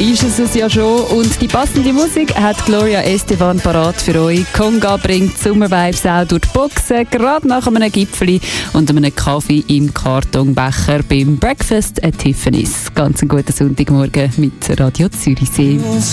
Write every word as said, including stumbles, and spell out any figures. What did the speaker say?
ist es ja schon. Und die passende Musik hat Gloria Estefan parat für euch. Conga bringt Sommervibes auch durch die Boxen, gerade nach einem Gipfeli und einem Kaffee im Kartonbecher beim Breakfast at Tiffany's. Ganz einen guten Sonntagmorgen mit Radio Zürichsee.